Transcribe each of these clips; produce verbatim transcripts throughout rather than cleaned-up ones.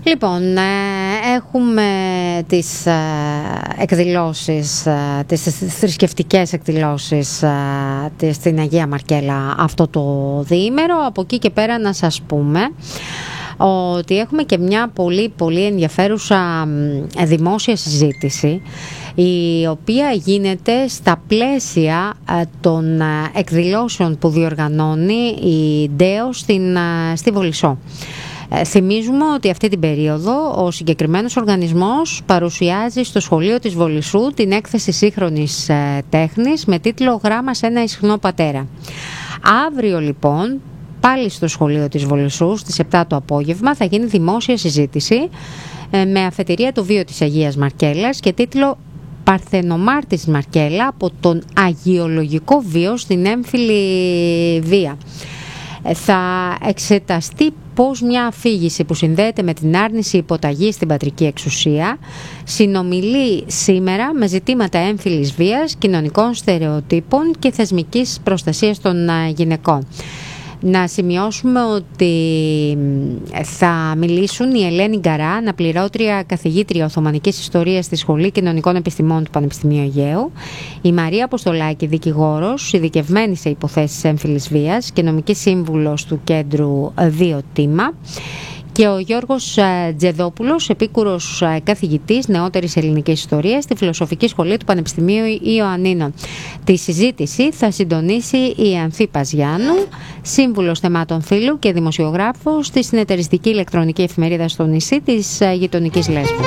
Λοιπόν, έχουμε τις εκδηλώσεις, τις θρησκευτικές εκδηλώσεις στην Αγία Μαρκέλα αυτό το διήμερο. Από εκεί και πέρα να σας πούμε ότι έχουμε και μια πολύ πολύ ενδιαφέρουσα δημόσια συζήτηση, η οποία γίνεται στα πλαίσια των εκδηλώσεων που διοργανώνει η ΝΤΕΟ στην, στη Βολισσό. Θυμίζουμε ότι αυτή την περίοδο ο συγκεκριμένος οργανισμός παρουσιάζει στο σχολείο της Βολισσού την έκθεση σύγχρονης τέχνης με τίτλο «Γράμμα σε ένα ισχνό πατέρα». Αύριο λοιπόν, πάλι στο σχολείο της Βολισσού, στις επτά το απόγευμα, θα γίνει δημόσια συζήτηση με αφετηρία το βίο της Αγίας Μαρκέλας και τίτλο «Παρθενομάρτης Μαρκέλα από τον αγιολογικό βίο στην έμφυλη βία». Θα εξεταστεί πώς μια αφήγηση που συνδέεται με την άρνηση υποταγής στην πατρική εξουσία συνομιλεί σήμερα με ζητήματα έμφυλης βίας, κοινωνικών στερεοτύπων και θεσμικής προστασίας των γυναικών. Να σημειώσουμε ότι θα μιλήσουν η Ελένη Γκαρά, αναπληρώτρια καθηγήτρια Οθωμανικής Ιστορίας στη Σχολή Κοινωνικών Επιστημών του Πανεπιστημίου Αιγαίου, η Μαρία Αποστολάκη, δικηγόρος, ειδικευμένη σε υποθέσεις έμφυλης βίας και νομική σύμβουλος του Κέντρου δύο Τίμα, και ο Γιώργος Τζεδόπουλος, επίκουρος καθηγητής νεότερης ελληνικής ιστορίας στη Φιλοσοφική Σχολή του Πανεπιστημίου Ιωαννίνων. Τη συζήτηση θα συντονίσει η Ανθή Παζιάννου, σύμβουλος θεμάτων φύλου και δημοσιογράφος στη συνεταιριστική ηλεκτρονική εφημερίδα στο νησί της γειτονικής Λέσβου.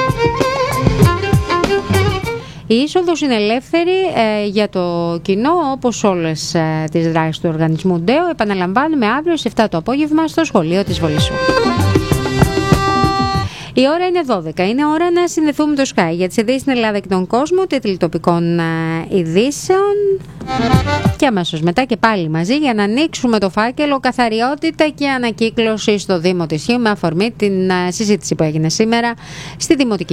Η είσοδος είναι ελεύθερη ε, για το κοινό, όπως όλες ε, τις δράσεις του οργανισμού ΝΤΕΟ. Επαναλαμβάνουμε, αύριο στις επτά το απόγευμα στο σχολείο της Βολισσού. Η ώρα είναι δώδεκα. Είναι ώρα να συνδεθούμε με το Sky για τις ειδήσεις στην Ελλάδα και τον κόσμο, τίτλοι τοπικών ειδήσεων. Και αμέσως μετά και πάλι μαζί για να ανοίξουμε το φάκελο καθαριότητα και ανακύκλωση στο Δήμο της Χίου με αφορμή την συζήτηση που έγινε σήμερα στη Δημοτική